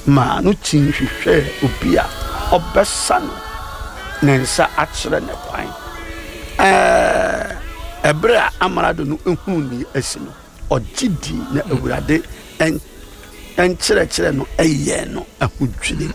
ma no tinhwehwe obi a obesa no nensa akyere ne kwan ebra amarado no ehunu ni asino ogidi na awurade enkyere no eye no ahudwire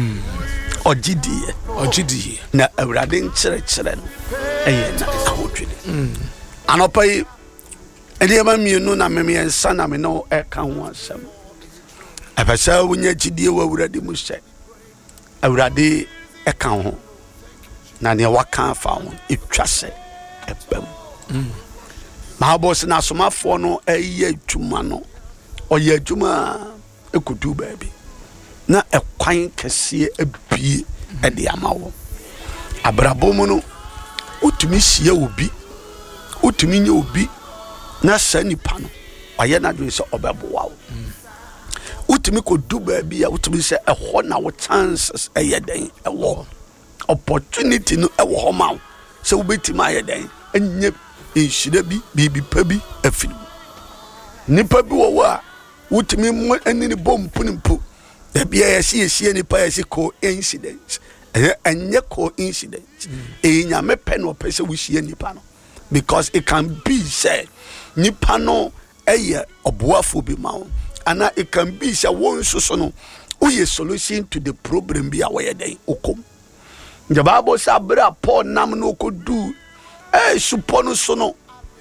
ogidi na awurade enkyere no eye na ahudwire anopai ediema mienu na memiensa na me no eka ho asem apasa wonya gidie wa awurade mu hye awurade eka ho na ne waka fa ho etwase ebam mahabos na somafo no eye adwuma no oye adwuma ekudu baabi na ekwan kese abie ede amawo abrabom no utumi hie obi utumi nye obi na sanipa no oye na dwe se obeboa wo utumi kodu baabi a utumi se eho na wo chances eye den ewo opportunity no ewo ho ma se wobetima eye den enye enhyira bi bibi pa bi afiri nipa bi wo a utumi mo anini bompunimpu da bia yesi nipa yesi ko incident enye ko incident enyame pe no pese wo hie nipa no because it can be said nipa no eye oboafo bi ma wo ana it can be say won so no uye solution to the problem bi a wo yeden okom the Bible say bra Paul nam no kodu supo no so no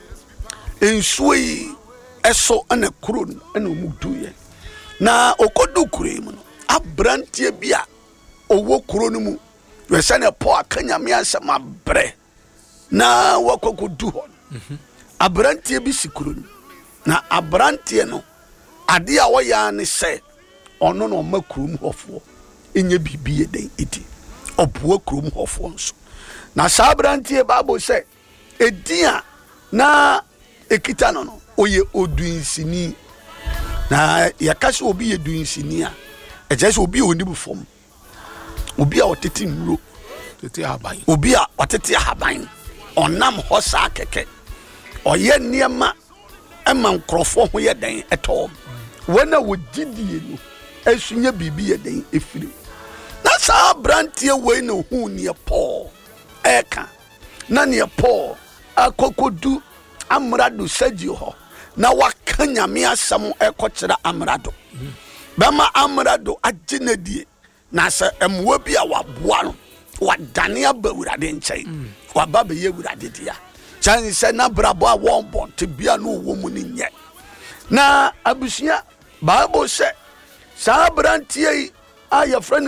ensuyi eso ana kuro ana omudu ye na okodu kuro mu no abrantie bia owo kuro no mu wese na Paul akanya me asema bre na wakokodu ho abrantie bi sikuro na abrantie no ade a woya ne se ono no makurum hofo enye bibie den edi obuo kurum hofo nso na sabrantie Bible say edia na ekita no oye odunsini na yakase obi ye dunsini a ejese obi oni bufom obi a otete nro tete haban obi a otete haban onam hosa keke oye niema ema nkrofo ho ye den eto wona wogidie no esunya bibi ye den efiri na sabrantie we no hu ne Paul eka na ne Paul akokodu amrado saji ho na wakanya me asam ekokira amrado bema amrado aginadie na sa emwa bi a waboa no wadane abawurade nkyai wababa ye wurade dia chan se na brabo a won bon te bia no wo mu ni nye na abusia Bible say sabrantie aya frani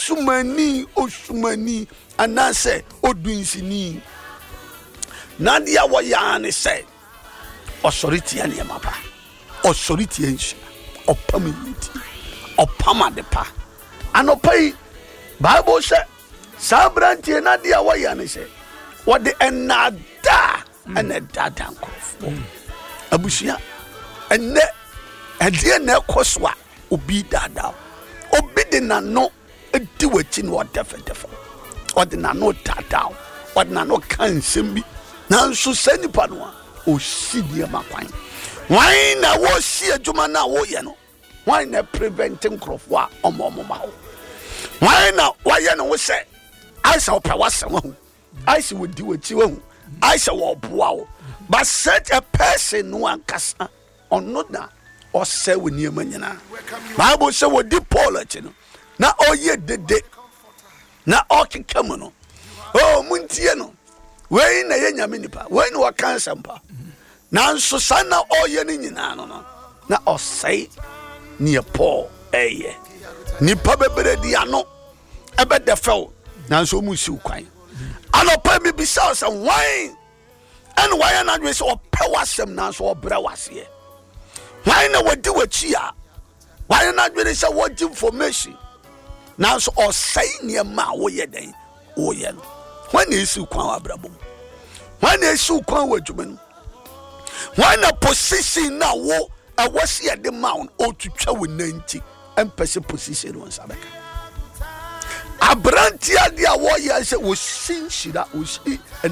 osumani anase odunsini nadia wo ya ne se authority ane mapa authority enshi opamiti opamadepa anopai Bible say sabrantie nadia wo ya ne se what the enada enada nkofo abusia enne ade na ekoswa obi dada obi de na no edi wachi no defa odi na no dada odi na no kansem bi na nso sanipa no a osidi makwan why na wo si adwuma na wo ye no why na preventing crofo a omomoma ho why na why na wo se aisa opa wasem ho aisa wodi wachi ho aisa wo boa wo but such a person no ankasa ono na o se we niema nyina Bible say wo di Paul achi no na oye dede na okekam no muntie no we na ye nyame nipa we na wakansa mpa na nso sana oye ni nyina no na osei ne Paul eye nipa bebere di ano ebe defel na nso mu si ukwan anopa mi bisa say why and why na dwe say opewasem na nso obra wase why na wadi wachi a why na dwe say what information now so or say near ma wo ye den wo ye no when is ukwan abrabom when is ukwan wadwuma no when a position na wo a was ye the mount o twitwa wo nanti empese position won sabeka abrantia dia wo ye say wo sinshira wo si